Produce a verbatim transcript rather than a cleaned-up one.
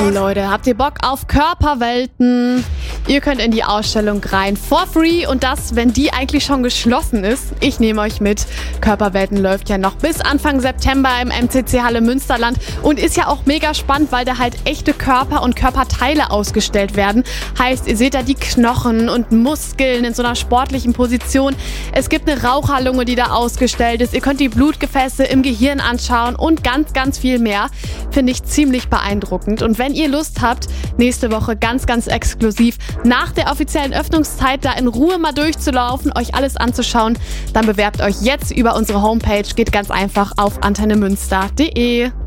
Leute, habt ihr Bock auf Körperwelten? Ihr könnt in die Ausstellung rein for free und das, wenn die eigentlich schon geschlossen ist. Ich nehme euch mit. Körperwelten läuft ja noch bis Anfang September im M C C Halle Münsterland und ist ja auch mega spannend, weil da halt echte Körper und Körperteile ausgestellt werden. Heißt, ihr seht da die Knochen und Muskeln in so einer sportlichen Position. Es gibt eine Raucherlunge, die da ausgestellt ist. Ihr könnt die Blutgefäße im Gehirn anschauen und ganz, ganz viel mehr. Finde ich ziemlich beeindruckend. Und wenn ihr Lust habt, nächste Woche ganz, ganz exklusiv nach der offiziellen Öffnungszeit da in Ruhe mal durchzulaufen, euch alles anzuschauen, dann bewerbt euch jetzt über unsere Homepage. Geht ganz einfach auf antenne münster punkt de.